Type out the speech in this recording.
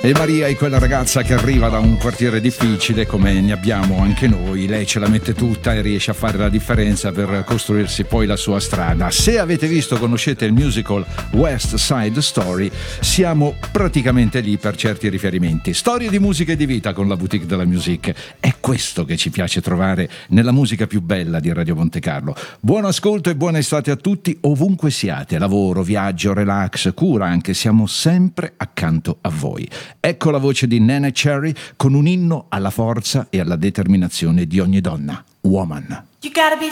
E Maria è quella ragazza che arriva da un quartiere difficile, come ne abbiamo anche noi. Lei ce la mette tutta e riesce a fare la differenza per costruirsi poi la sua strada. Se avete visto, conoscete il musical West Side Story, siamo praticamente lì per certi riferimenti. Storie di musica e di vita con la Boutique de la Musique. È questo che ci piace trovare nella musica più bella di Radio Monte Carlo. Buon ascolto e buona estate a tutti, ovunque siate. Lavoro, viaggio, relax, cura anche. Siamo sempre accanto a voi. Ecco la voce di Neneh Cherry con un inno alla forza e alla determinazione di ogni donna. Woman. You gotta be